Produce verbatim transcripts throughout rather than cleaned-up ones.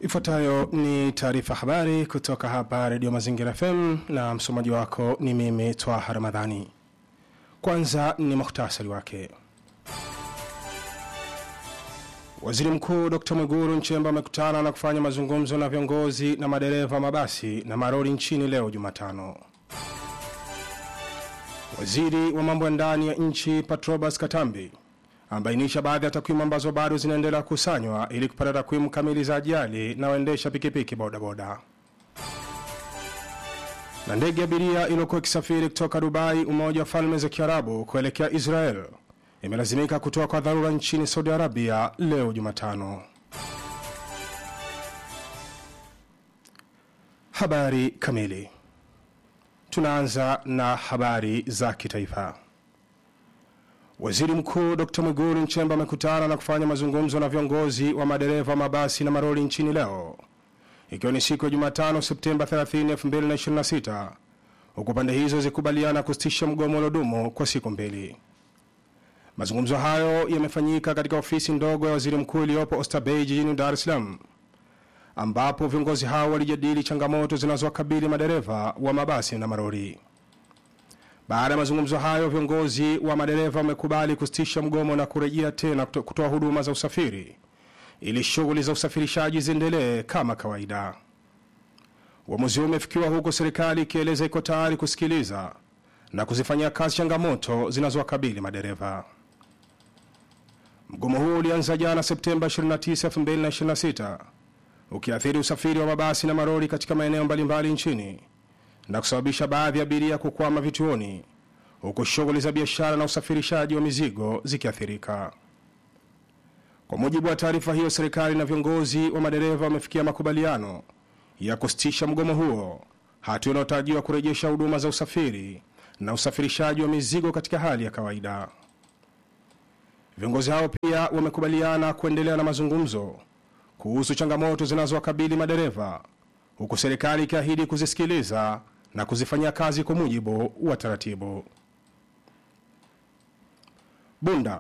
Ifuatayo ni taarifa habari kutoka hapa Radio Mazingira F M na msomaji wako ni mimi Twaha Ramadhani. Kwanza ni muhtasari wake. Waziri Mkuu Dokta Mwigulu Nchemba amekutana na kufanya mazungumzo na viongozi na madereva mabasi na maroli nchini leo Jumatano. Waziri wa mambo ya ndani ya nchi Patrobas Katambi ambainisha baadhi ya takwimu ambazo bado zinaendelea kusanywa ili kupata takwimu kamili za ajali na waendesha pikipiki bodaboda. Na ndege ya abiria iliyokuwa ikisafiri kutoka Dubai, Umoja wa Falme za Kiarabu, kuelekea Israel imelazimika kutoa kwa dharura nchini Saudi Arabia leo Jumatano. Habari kamili. Tunaanza na habari za kitaifa. Waziri Mkuu Dokta Mwigulu Nchemba amekutana na kufanya mazungumzo na viongozi wa madereva mabasi na maroli nchini leo, ikiwa ni siku ya Jumatano Septemba thelathini elfu mbili na ishirini na sita, huku pande hizo zikubaliana kusitisha mgomo uliodumu kwa siku mbili. Mazungumzo hayo yamefanyika katika ofisi ndogo ya waziri mkuu iliyopo Oysterbay jijini Dar es Salaam, ambapo viongozi hao walijadili changamoto zinazowakabili madereva wa mabasi na maroli. Baada ya mazungumzo hayo, viongozi wa madereva wamekubali kusitisha mgomo na kurejea tena kutoa huduma za usafiri ili shughuli za usafirishaji ziendelee kama kawaida. Uamuzi huo umefikiwa huko serikali ikieleza iko tayari kusikiliza na kuzifanyia kazi changamoto zinazowakabili madereva. Mgomo huo ulianza jana Septemba ishirini na tisa elfu mbili na ishirini na sita, ukiathiri usafiri wa mabasi na maroli katika maeneo mbalimbali nchini na kusababisha baadhi ya abiria kukwama vituoni, huku shughuli za biashara na usafirishaji wa mizigo zikiathirika. Kwa mujibu wa taarifa hiyo, serikali na viongozi wa madereva wamefikia makubaliano ya kusitisha mgomo huo, hatua inayotarajiwa kurejesha huduma za usafiri na usafirishaji wa mizigo katika hali ya kawaida. Viongozi hao pia wamekubaliana kuendelea na mazungumzo kuhusu changamoto zinazowakabili madereva, huku serikali ikiahidi kuzisikiliza na kuzifanyia kazi kwa mujibu wa taratibu. Bunda.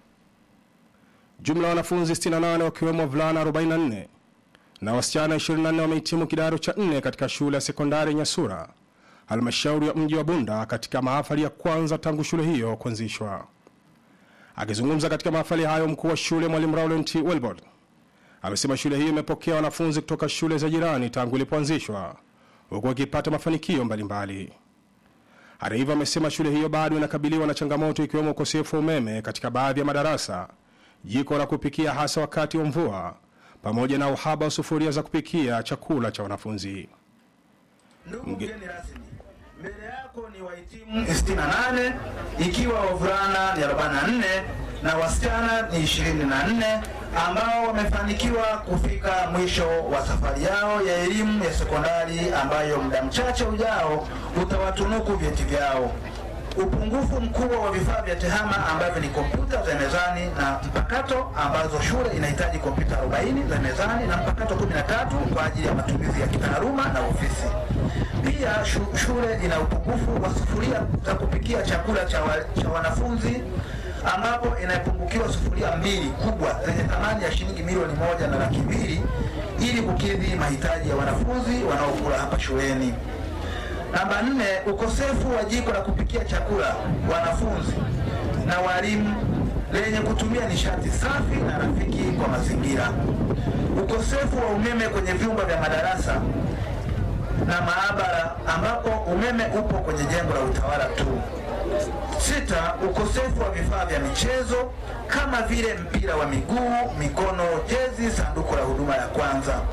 Jumla wanafunzi sitini na nane wakiwemo wavulana arobaini na nne na wasichana ishirini na nne wamehitimu kidato cha nne katika shule ya sekondari Nyasura, halmashauri ya mji wa Bunda, katika mahafali ya kwanza tangu shule hiyo kuanzishwa. Akizungumza katika mahafali hayo, mkuu wa shule Mwalimu Laurent Welbord amesema shule hiyo imepokea wanafunzi kutoka shule za jirani tangu ilipoanzishwa, huku ikipata mafanikio mbalimbali. Hata hivyo, amesema shule hiyo bado inakabiliwa na changamoto ikiwemo ukosefu wa umeme katika baadhi ya madarasa, jiko la kupikia hasa wakati wa mvua, pamoja na uhaba wa sufuria za kupikia chakula cha wanafunzi. Ndugu mgeni rasmi, mbele yako ni wahitimu sitini na nane, ikiwa wavulana ni arobaini na nne na wasichana ni ishirini na nne, ambao wamefanikiwa kufika mwisho wa safari yao ya elimu ya sekondari, ambayo muda mchache ujao utawatunuku vyeti vyao. Upungufu mkubwa wa vifaa vya tehama ambavyo ni kompyuta za mezani na mpakato, ambazo shule inahitaji kompyuta arobaini za mezani na mpakato kumi na tatu kwa ajili ya matumizi ya kitaaluma na ofisi. Pia shule ina upungufu wa sufuria za kupikia chakula cha, wa, cha wanafunzi, ambapo inapungukiwa sufuria mbili kubwa zenye thamani ya shilingi milioni moja na laki mbili ili kukidhi mahitaji ya wanafunzi wanaokula hapa shuleni. Namba nne, ukosefu wa jiko la kupikia chakula wanafunzi na walimu lenye kutumia nishati safi na rafiki kwa mazingira. Ukosefu wa umeme kwenye vyumba vya madarasa na maabara, ambapo umeme upo kwenye jengo la utawala tu. Sita, ukosefu wa vifaa vya michezo kama vile mpira wa miguu, mikono, jezi, sanduku la huduma ya kwanza.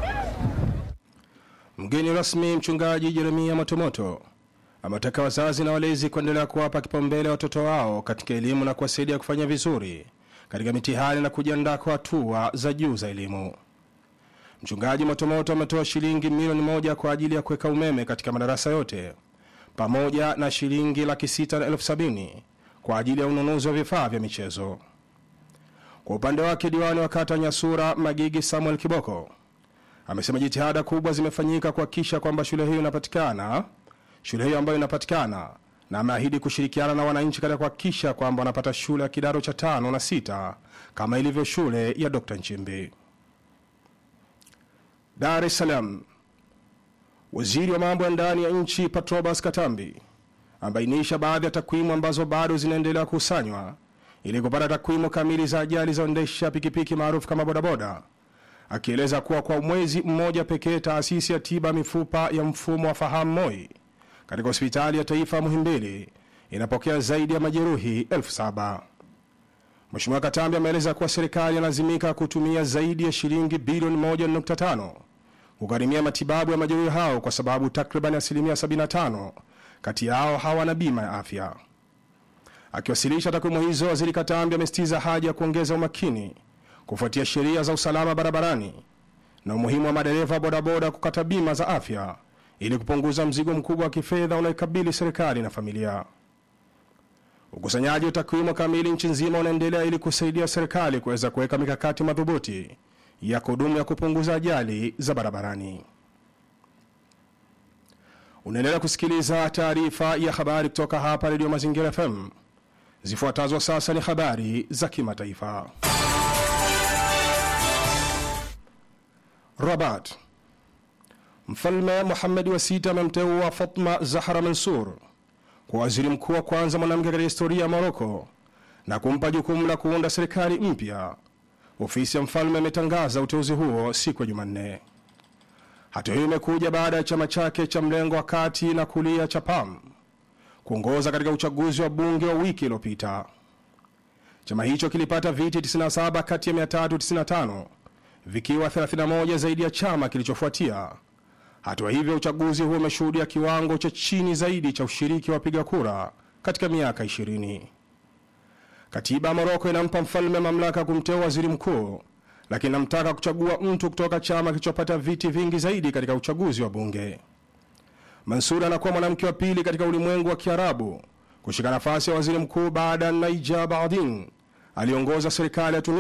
Mgeni rasmi Mchungaji Jeremia Motomoto ametaka wazazi na walezi kuendelea kuwapa kipaumbele watoto wao katika elimu na kuwasaidia kufanya vizuri katika mitihani na kujiandaa kwa hatua za juu za elimu. Mchungaji Motomoto ametoa shilingi milioni moja kwa ajili ya kuweka umeme katika madarasa yote, pamoja na shilingi laki sita na elfu sabini kwa ajili ya ununuzi wa vifaa vya michezo. Kwa upande wake, diwani wa kata Nyasura Magigi Samuel Kiboko amesema jitihada kubwa zimefanyika kuhakikisha kwamba shule hiyo inapatikana, shule hiyo ambayo inapatikana, na ameahidi kushirikiana na wananchi katika kuhakikisha kwamba wanapata shule ya kidato cha tano na sita kama ilivyo shule ya Dokta Nchimbi. Dar es Salaam. Waziri wa mambo ya ndani ya nchi Patrobas Katambi ambainisha baadhi ya takwimu ambazo bado zinaendelea kukusanywa ili kupata takwimu kamili za ajali za waendesha pikipiki maarufu kama bodaboda, akieleza kuwa kwa mwezi mmoja pekee taasisi ya tiba mifupa ya mfumo wa fahamu MOI katika hospitali ya taifa Muhimbili inapokea zaidi ya majeruhi elfu saba. Mheshimiwa Katambi ameeleza kuwa serikali inalazimika kutumia zaidi ya shilingi bilioni moja nukta tano kugharimia matibabu ya majeruhi hao kwa sababu takriban asilimia sabini na tano kati yao hawana bima ya afya. Akiwasilisha takwimu hizo, Waziri Katambi amesitiza haja ya kuongeza umakini kufuatia sheria za usalama barabarani na umuhimu wa madereva bodaboda kukata bima za afya ili kupunguza mzigo mkubwa wa kifedha unaoikabili serikali na familia. Ukusanyaji wa takwimu kamili nchi nzima unaendelea ili kusaidia serikali kuweza kuweka mikakati madhubuti ya kudumu ya kupunguza ajali za barabarani. Unaendelea kusikiliza taarifa ya habari kutoka hapa Radio Mazingira F M. Zifuatazo sasa ni habari za kimataifa. Rabat. Mfalme Mohammed wa sita amemteua Fatma Zahra Mansour kwa waziri mkuu wa kwanza mwanamke katika historia ya Morocco na kumpa jukumu la kuunda serikali mpya. Ofisi ya mfalme imetangaza uteuzi huo siku ya Jumanne. Hatua hiyo imekuja baada ya chama chake cha mlengo wa kati na kulia cha P A M kuongoza katika uchaguzi wa bunge wa wiki iliyopita. Chama hicho kilipata viti tisini na saba kati ya mia tatu tisini na tano, vikiwa thelathini na moja zaidi ya chama kilichofuatia. Hatua hivyo, uchaguzi huo umeshuhudia kiwango cha chini zaidi cha ushiriki wa wapiga kura katika miaka ishirini. Katiba ya Morocco inampa mfalme mamlaka kumteua waziri mkuu, lakini namtaka kuchagua mtu kutoka chama kilichopata viti vingi zaidi katika uchaguzi wa bunge. Mansour anakuwa mwanamke wa pili katika ulimwengu wa Kiarabu kushika nafasi ya waziri mkuu baada ya Naija Baadin aliongoza serikali ya Tunisia